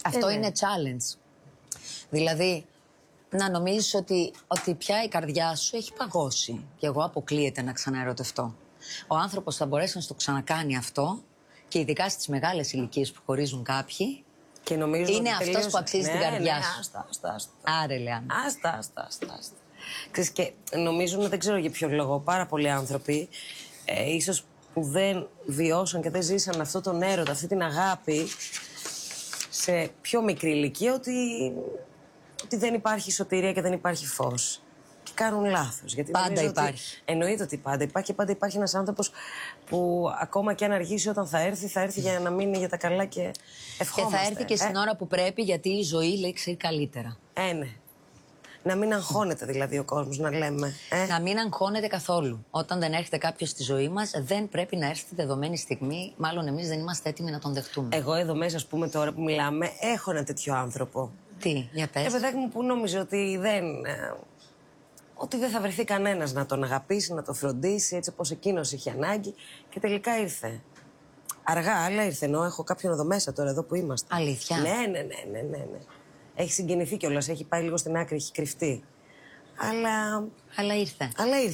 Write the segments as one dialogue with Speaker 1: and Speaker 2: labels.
Speaker 1: Αυτό είναι challenge. Δηλαδή, να νομίζεις ότι πια η καρδιά σου έχει παγώσει και εγώ αποκλείεται να ξαναερωτευτώ. Ο άνθρωπος θα μπορέσει να στο ξανακάνει αυτό και ειδικά στις μεγάλες ηλικίες που χωρίζουν κάποιοι.
Speaker 2: Και νομίζω
Speaker 1: είναι αυτός που αξίζει την καρδιά σου.
Speaker 2: Άστα.
Speaker 1: Άρε, Λεάννα.
Speaker 2: Άστα. Ξέρεις, και νομίζω, δεν ξέρω για ποιο λόγο, πάρα πολλοί άνθρωποι ίσως που δεν βιώσαν και δεν ζήσαν αυτό τον έρωτα, αυτή την αγάπη σε πιο μικρή ηλικία, ότι δεν υπάρχει σωτηρία και δεν υπάρχει φως. Και κάνουν λάθος. Γιατί
Speaker 1: πάντα υπάρχει.
Speaker 2: Εννοείται ότι πάντα υπάρχει και πάντα υπάρχει ένας άνθρωπος που ακόμα και αν αργήσει, όταν θα έρθει για να μείνει για τα καλά και ευχόμαστε.
Speaker 1: Και θα έρθει και στην ώρα που πρέπει, γιατί η ζωή λέει ξέρει καλύτερα.
Speaker 2: Ναι. Να μην αγχώνεται δηλαδή ο κόσμος, να λέμε.
Speaker 1: Να μην αγχώνεται καθόλου. Όταν δεν έρχεται κάποιος στη ζωή μας, δεν πρέπει να έρθει τη δεδομένη στιγμή. Μάλλον εμείς δεν είμαστε έτοιμοι να τον δεχτούμε.
Speaker 2: Εγώ εδώ μέσα, ας πούμε, τώρα που μιλάμε, έχω ένα τέτοιο άνθρωπο.
Speaker 1: Τι, για πες.
Speaker 2: Παιδάκι μου, που νόμιζε ότι δεν θα βρεθεί κανένας να τον αγαπήσει, να τον φροντίσει έτσι όπως εκείνος είχε ανάγκη. Και τελικά ήρθε. Αργά, αλλά ήρθε. Ενώ έχω κάποιον εδώ μέσα τώρα, εδώ που είμαστε.
Speaker 1: Αλήθεια.
Speaker 2: Ναι. Έχει συγκινηθεί κιόλας, έχει πάει λίγο στην άκρη, έχει κρυφτεί.
Speaker 1: Αλλά ήρθε.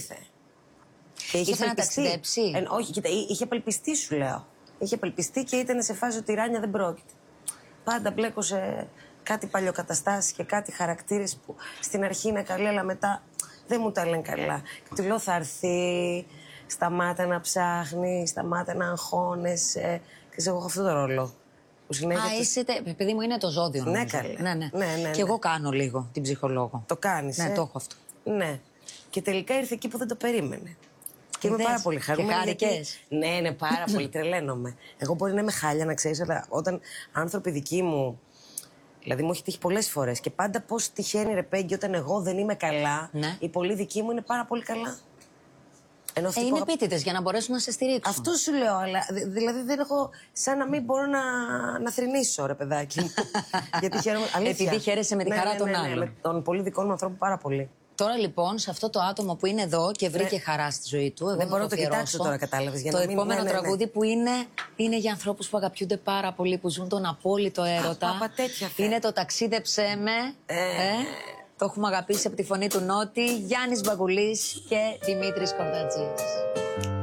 Speaker 2: Και είχε
Speaker 1: ήρθε να ταξιδέψει.
Speaker 2: Όχι, κοίτα, είχε απελπιστεί, σου λέω. Είχε απελπιστεί και ήταν σε φάση ότι η Ράνια δεν πρόκειται. Πάντα μπλέκωσε κάτι παλιοκαταστάσεις και κάτι χαρακτήρες που στην αρχή είναι καλή, αλλά μετά δεν μου τα λένε καλά. Και του λέω θα έρθει, σταμάτα να ψάχνει, σταμάτα να αγχώνεσαι. Και εγώ έχω αυτό το ρόλο.
Speaker 1: Παιδί μου, είναι το ζώδιο.
Speaker 2: Ναι, καλά.
Speaker 1: Ναι. Και εγώ κάνω λίγο την ψυχολόγο.
Speaker 2: Το κάνεις.
Speaker 1: Ναι, το έχω αυτό.
Speaker 2: Ναι. Και τελικά ήρθε εκεί που δεν το περίμενε. Και είμαι πάρα πολύ χαρούμενη.
Speaker 1: Και χάρηκες.
Speaker 2: Ναι, πάρα πολύ. Τρελαίνομαι. Εγώ μπορεί να είμαι χάλια, να ξέρεις, αλλά όταν άνθρωποι δικοί μου. Δηλαδή μου έχει τύχει πολλές φορές. Και πάντα πώς τυχαίνει, ρε Πέγγι, όταν εγώ δεν είμαι καλά,
Speaker 1: ναι.
Speaker 2: Οι πολλοί δικοί μου είναι πάρα πολύ καλά.
Speaker 1: Είναι επίτηδες για να μπορέσουν να σε στηρίξουν.
Speaker 2: Αυτό σου λέω, αλλά δηλαδή δεν έχω. Σαν να μην μπορώ να θρηνήσω, ρε παιδάκι μου. Γιατί χαίρομαι.
Speaker 1: Επειδή χαίρεσαι με τη χαρά των άλλων.
Speaker 2: Με τον πολύ δικών μου ανθρώπων πάρα πολύ.
Speaker 1: Τώρα λοιπόν, σε αυτό το άτομο που είναι εδώ και βρήκε χαρά στη ζωή του.
Speaker 2: Δεν μπορώ να το κοιτάξω τώρα, κατάλαβες.
Speaker 1: Το επόμενο τραγούδι που είναι για ανθρώπους που αγαπιούνται πάρα πολύ, που ζουν τον απόλυτο έρωτα. Είναι το Ταξίδεψέ με. Το έχουμε αγαπήσει από τη φωνή του Νότι, Γιάννης Μπαγκουλής και Δημήτρης Κορδατζής.